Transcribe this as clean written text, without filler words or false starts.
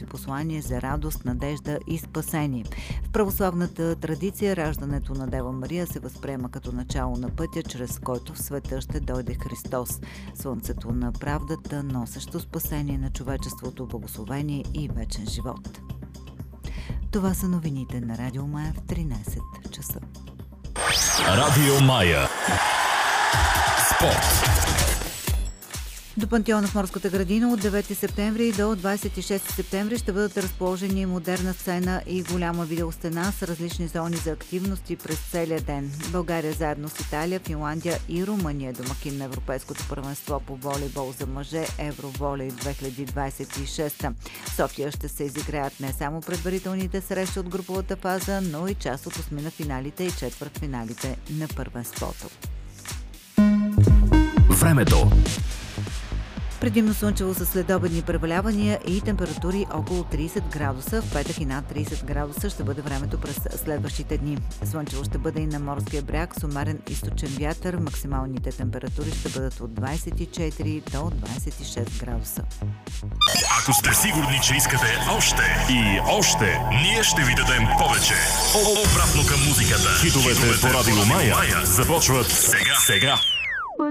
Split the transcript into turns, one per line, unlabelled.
носи послание за радост, надежда и спасение. В православната традиция раждането на Дева Мария се възприема като начало на пътя, чрез който в света ще дойде Христос, слънцето на правдата, носещо спасение на човечеството, благословение и вечен живот. Това са новините на Радио Мая в 13 часа.
Радио Мая. Спорт.
До пантеона в Морската градина от 9 септември до 26 септември ще бъдат разположени модерна сцена и голяма видеостена с различни зони за активности през целия ден. България заедно с Италия, Финландия и Румъния е домакин на Европейското първенство по волейбол за мъже Евроволей 2026. В София ще се изиграят не само предварителните срещи от груповата фаза, но и част от осмина финалите и четвъртфиналите на първенството.
Времето.
Предимно слънчево с следобедни превалявания и температури около 30 градуса. В петък и над 30 градуса ще бъде времето през следващите дни. Слънчево ще бъде и на морския бряг с умерен източен вятър. Максималните температури ще бъдат от 24 до 26 градуса.
Ако сте сигурни, че искате още и още, ние ще ви дадем повече. Обратно към музиката. Хитовете по Радио Мая започват сега.